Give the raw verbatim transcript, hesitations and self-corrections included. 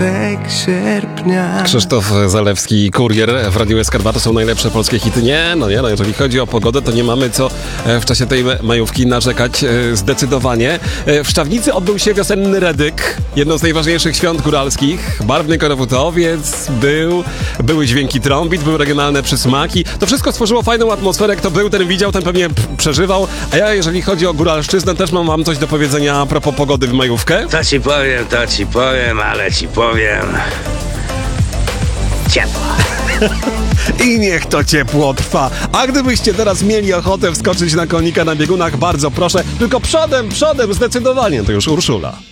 Sierpnia. Krzysztof Zalewski, Kurier w Radiu Escarba. To są najlepsze polskie hity. Nie, no nie, no jeżeli chodzi o pogodę, to nie mamy co w czasie tej majówki narzekać zdecydowanie. W Szczawnicy odbył się wiosenny Redyk, jedno z najważniejszych świąt góralskich. Barwny korowutowiec, był, były dźwięki trąbit, były regionalne przysmaki. To wszystko stworzyło fajną atmosferę. Kto był, ten widział, ten pewnie przeżywał. A ja, jeżeli chodzi o góralszczyznę, też mam wam coś do powiedzenia a propos pogody w majówkę. To ci powiem, to ci powiem, ale ci powiem. Ciepło. I niech to ciepło trwa. A gdybyście teraz mieli ochotę wskoczyć na konika na biegunach, bardzo proszę, tylko przodem, przodem, zdecydowanie, to już Urszula.